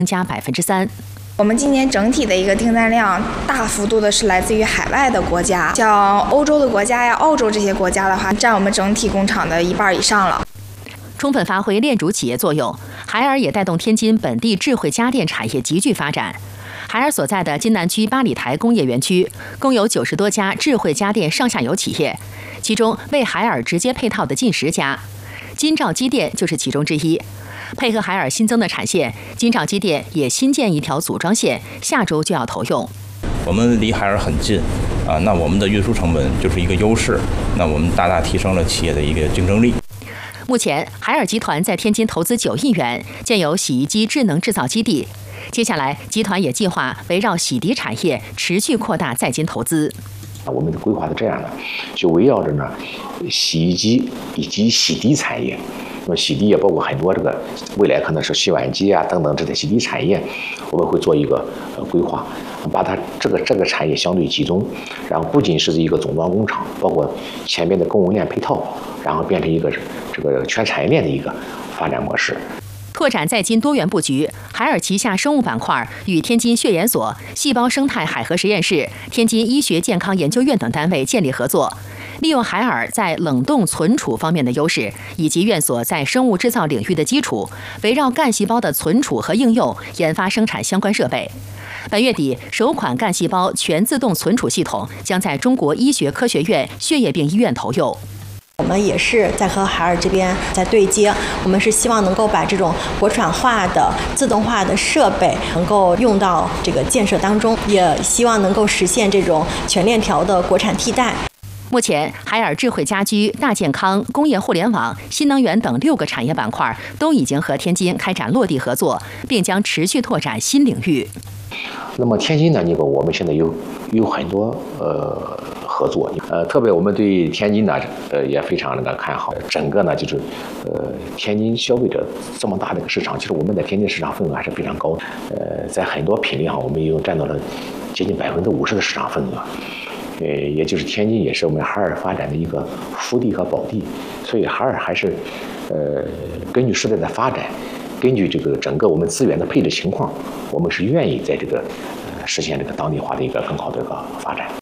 增加3%。 我们今年整体的一个订单量大幅度的是来自于海外的国家，像欧洲的国家呀、澳洲这些国家的话，占我们整体工厂的1半以上了。 充分发挥链主企业作用，海尔也带动天津本地智慧家电产业急剧发展。海尔所在的津南区八里台工业园区，共有90多家智慧家电上下游企业，其中为海尔直接配套的近10家，金兆机电就是其中之一。配合海尔新增的产线，金兆机电也新建一条组装线，下周就要投用。 我们离海尔很近那我们的运输成本就是一个优势，那我们大大提升了企业的一个竞争力。 目前，海尔集团在天津投资9亿元，建有洗衣机智能制造基地。接下来，集团也计划围绕洗涤产业持续扩大在京投资。 我们的规划是这样的，就围绕着呢洗衣机以及洗涤产业。那么洗涤也包括很多这个未来可能是洗碗机啊等等这些洗涤产业，我们会做一个规划，把它这个产业相对集中，然后不仅是一个总装工厂，包括前面的供应链配套，然后变成一个这个全产业链的一个发展模式。 拓展在京多元布局，海尔旗下生物板块与天津血研所、细胞生态海河实验室、天津医学健康研究院等单位建立合作，利用海尔在冷冻存储方面的优势，以及院所在生物制造领域的基础，围绕干细胞的存储和应用研发生产相关设备。本月底，首款干细胞全自动存储系统将在中国医学科学院血液病医院投用。 我们也是在和海尔这边在对接，我们是希望能够把这种国产化的自动化的设备能够用到这个建设当中，也希望能够实现这种全链条的国产替代。 目前，海尔智慧家居、大健康、工业互联网、新能源等6个产业板块都已经和天津开展落地合作，并将持续拓展新领域。 那么天津呢，我们现在有很多合作，特别我们对天津呢也非常看好。整个呢就是天津消费者这么大的一个市场，其实我们在天津市场份额还是非常高的。在很多品类上，我们已经占到了接近50%的市场份额。也就是天津也是我们海尔发展的一个福地和宝地，所以海尔还是根据时代的发展，根据这个整个我们资源的配置情况，我们是愿意在这个实现这个当地化的一个更好的一个发展。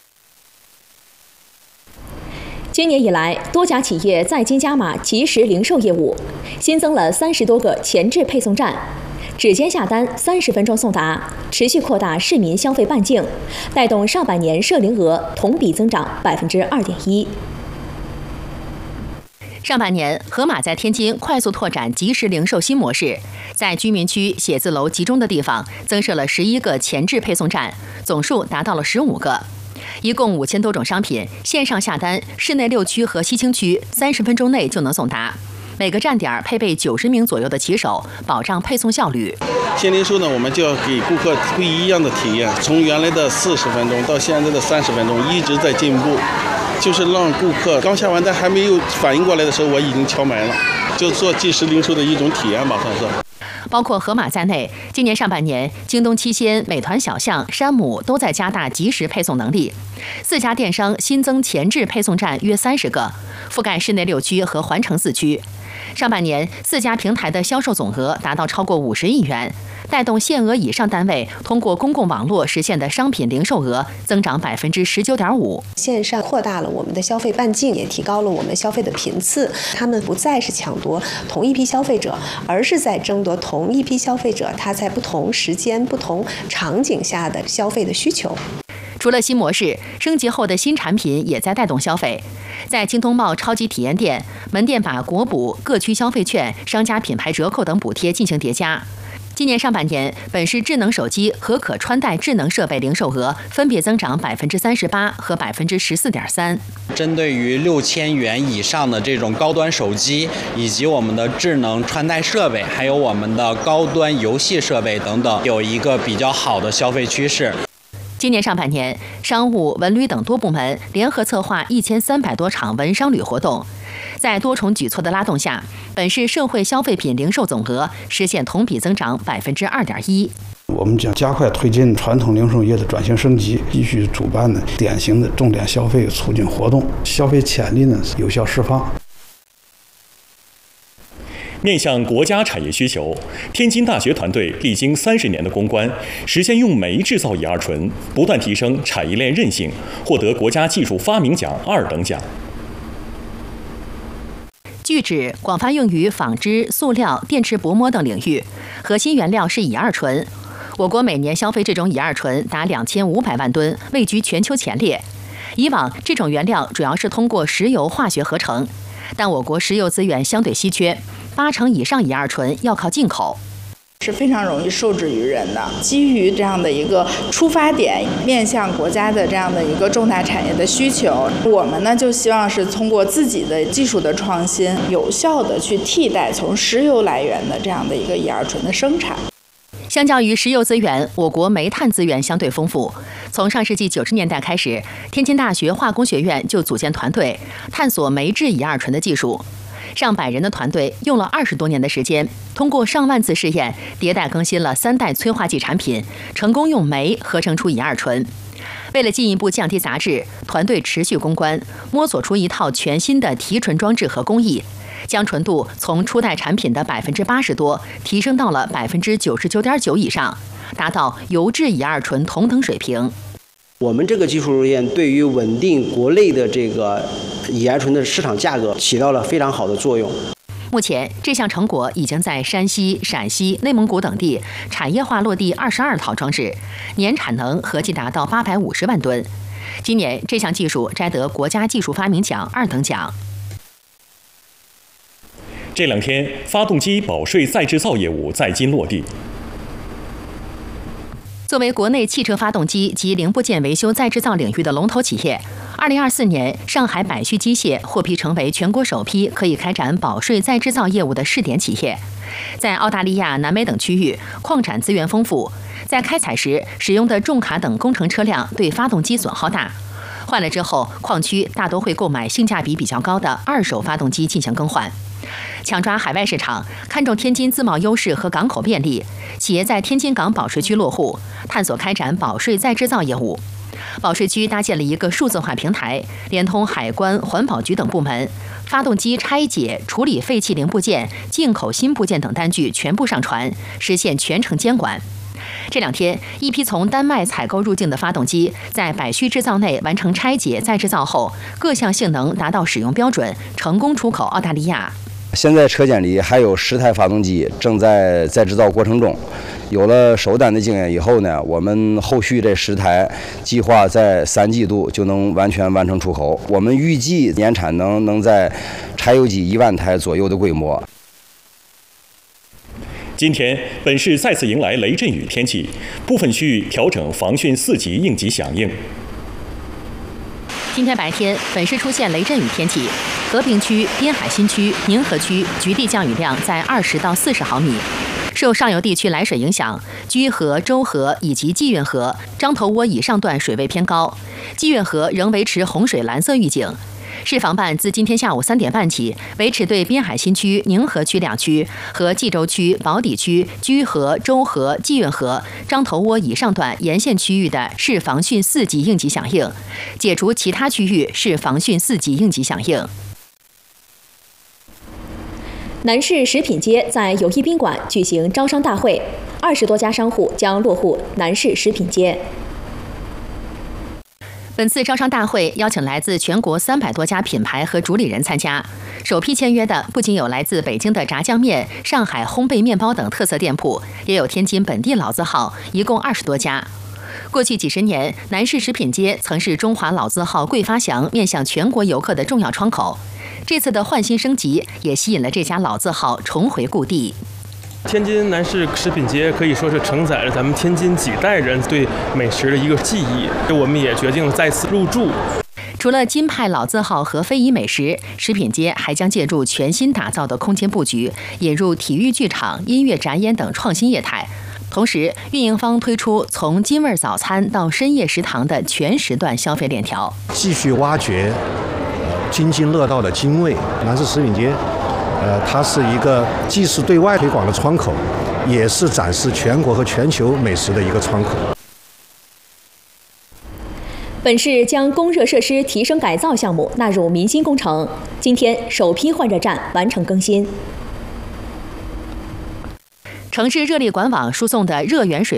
今年以来，多家企业在京加码即时零售业务，新增了30多个前置配送站。指尖下单30分钟送达，持续扩大市民消费半径，带动上半年涉零额同比增长2.1%。 上半年，盒马在天津快速拓展即时零售新模式，在居民区、写字楼集中的地方增设了11个前置配送站，总数达到了15个，一共5000多种商品，线上下单，市内6区和西青区30分钟内就能送达。每个站点配备90名左右的骑手，保障配送效率。 新零售呢，我们就要给顾客不一样的体验，从原来的40分钟到现在的30分钟，一直在进步。就是让顾客刚下完单还没有反应过来的时候，我已经敲门了，就做即时零售的一种体验吧，算是。 包括盒马在内，今年上半年，京东七鲜、美团小象、山姆都在加大即时配送能力。4家电商新增前置配送站约30个，覆盖市内6区和环城4区。上半年，4家平台的销售总额达到超过50亿元，带动限额以上单位通过公共网络实现的商品零售额增长19.5%。 线上扩大了我们的消费半径，也提高了我们消费的频次。他们不再是抢夺同一批消费者，而是在争夺同一批消费者他在不同时间、不同场景下的消费的需求。 除了新模式，升级后的新产品也在带动消费。在京东茂超级体验店，门店把国补、各区消费券、商家品牌折扣等补贴进行叠加。今年上半年，本市智能手机和可穿戴智能设备零售额分别增长38%和14.3%。 针对于6000元以上的这种高端手机，以及我们的智能穿戴设备，还有我们的高端游戏设备等等，有一个比较好的消费趋势。 今年上半年，商务、文旅等多部门联合策划1300多场文商旅活动，在多重举措的拉动下，本市社会消费品零售总额实现同比增长2.1%。 我们将加快推进传统零售业的转型升级，继续主办的典型的重点消费促进活动，消费潜力呢有效释放。 面向国家产业需求，天津大学团队历经30年的攻关，实现用煤制造乙二醇，不断提升产业链韧性，获得国家技术发明奖2等奖。 聚酯广泛用于纺织、塑料、电池薄膜等领域，核心原料是乙二醇。我国每年消费这种乙二醇达2500万吨，位居全球前列。以往这种原料主要是通过石油化学合成，但我国石油资源相对稀缺，80%以上乙二醇要靠进口。 是非常容易受制于人的。基于这样的一个出发点，面向国家的这样的一个重大产业的需求，我们呢就希望是通过自己的技术的创新，有效的去替代从石油来源的这样的一个乙二醇的生产。 相较于石油资源，我国煤炭资源相对丰富。从上世纪90年代开始，天津大学化工学院就组建团队，探索煤制乙二醇的技术。上百人的团队用了20多年的时间，通过上万次试验，迭代更新了3代催化剂产品，成功用煤合成出乙二醇。为了进一步降低杂质，团队持续攻关，摸索出一套全新的提纯装置和工艺，将纯度从初代产品的80%多提升到了99.9%以上，达到油制乙二醇同等水平。 我们这个技术路线对于稳定国内的这个乙二醇的市场价格起到了非常好的作用。 目前，这项成果已经在山西、陕西、内蒙古等地产业化落地22套装置，年产能合计达到850万吨。今年，这项技术摘得国家技术发明奖2等奖。 这2天，发动机保税再制造业务在京落地。 作为国内汽车发动机及零部件维修再制造领域的龙头企业，2024年，上海百旭机械获批成为全国首批可以开展保税再制造业务的试点企业。在澳大利亚、南美等区域，矿产资源丰富，在开采时使用的重卡等工程车辆对发动机损耗大，换了之后，矿区大多会购买性价比比较高的2手发动机进行更换。抢抓海外市场，看重天津自贸优势和港口便利，企业在天津港保税区落户，探索开展保税再制造业务。保税区搭建了一个数字化平台，连通海关、环保局等部门，发动机拆解、处理废弃零部件、进口新部件等单据全部上传，实现全程监管。这2天，一批从丹麦采购入境的发动机，在百旭制造内完成拆解再制造后，各项性能达到使用标准，成功出口澳大利亚。 现在车间里还有10台发动机正在制造过程中。有了首单的经验以后呢，我们后续这10台计划在3季度就能完全完成出口。我们预计年产能在柴油机1万台左右的规模。 今天，本市再次迎来雷阵雨天气，部分区域调整防汛4级应急响应。 今天白天，本市出现雷阵雨天气，和平区、滨海新区、宁河区局地降雨量在20到40毫米。受上游地区来水影响，居河、周河以及济运河、漳头窝以上段水位偏高，济运河仍维持洪水蓝色预警。市防办自今天下午3点半起，维持对滨海新区、宁河区2区和冀州区、宝坻区、居河、周河、济运河、漳头窝以上段沿线区域的市防汛4级应急响应，解除其他区域市防汛4级应急响应。 南市食品街在友谊宾馆举行招商大会，20多家商户将落户南市食品街。 本次招商大会邀请来自全国300多家品牌和主理人参加。首批签约的不仅有来自北京的炸酱面、上海烘焙面包等特色店铺，也有天津本地老字号，一共20多家。过去几十年，南市食品街曾是中华老字号桂发祥面向全国游客的重要窗口。这次的换新升级也吸引了这家老字号重回故地。 天津南市食品街可以说是承载了咱们天津几代人对美食的一个记忆，我们也决定了再次入驻。 除了金派老字号和非遗美食，食品街还将借助全新打造的空间布局，引入体育剧场、音乐展演等创新业态。同时，运营方推出从金味早餐到深夜食堂的全时段消费链条， 继续挖掘津津乐道的津味。南市食品街，它是一个既是对外推广的窗口，也是展示全国和全球美食的一个窗口。 本市将供热设施提升改造项目纳入民心工程，今天首批换热站完成更新。 城市热力管网输送的热源水